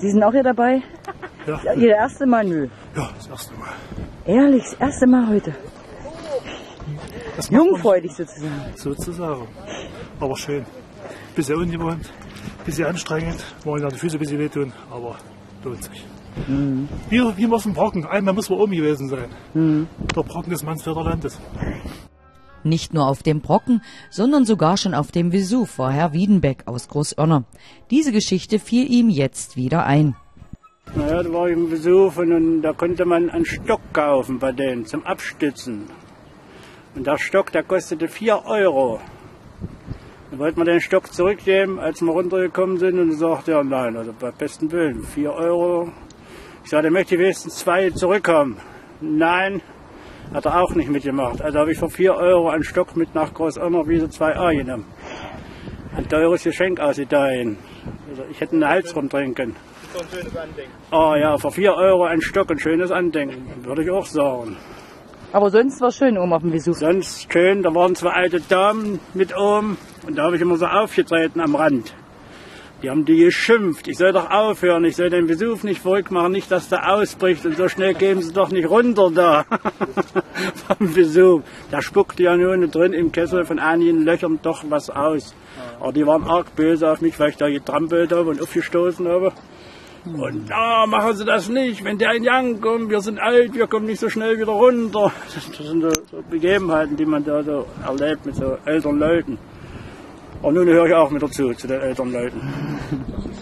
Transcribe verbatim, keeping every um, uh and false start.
Sie sind auch hier dabei? Ja. Ihr erste Mal? Nö. Ja, das erste Mal. Ehrlich, das erste Mal heute. Das macht man Jungfräulich sozusagen. sozusagen. Aber schön. Bisschen ungewohnt, bisschen anstrengend. Wollen ja die Füße ein bisschen wehtun, aber lohnt sich. Mhm. Wie, wie muss ein Brocken? Einmal muss man oben gewesen sein. Mhm. Der Brocken des Mansfelder Landes. Nicht nur auf dem Brocken, sondern sogar schon auf dem Vesuv war Herr Wiedenbeck aus Großoerner. Diese Geschichte fiel ihm jetzt wieder ein. Naja, da war ich im Vesuv und, und da konnte man einen Stock kaufen bei denen zum Abstützen. Und der Stock, der kostete vier Euro. Dann wollten wir den Stock zurückgeben, als wir runtergekommen sind, und sagte er, nein, also bei besten Willen, vier Euro. Ich sagte, dann möchte ich wenigstens zwei zurückhaben. Nein, hat er auch nicht mitgemacht. Also habe ich für vier Euro einen Stock mit nach Großoerner Wiese zwei a genommen. Ein teures Geschenk aus Italien. Also ich hätte einen Hals rumtrinken. So ein schönes Andenken. Oh ja, für vier Euro ein Stock, ein schönes Andenken, würde ich auch sagen. Aber sonst war es schön oben auf dem Vesuv. Sonst schön, da waren zwei alte Damen mit oben und da habe ich immer so aufgetreten am Rand. Die haben die geschimpft, ich soll doch aufhören, ich soll den Vesuv nicht verrückt machen, nicht, dass der ausbricht und so schnell gehen sie doch nicht runter da vom Vesuv. Da spuckte ja nur drin im Kessel von einigen Löchern doch was aus. Aber die waren arg böse auf mich, weil ich da getrampelt habe und aufgestoßen habe. Und da, oh, machen Sie das nicht, wenn der in Young kommt, wir sind alt, wir kommen nicht so schnell wieder runter. Das sind so, so Begebenheiten, die man da so erlebt mit so älteren Leuten. Und nun höre ich auch wieder zu, zu den älteren Leuten.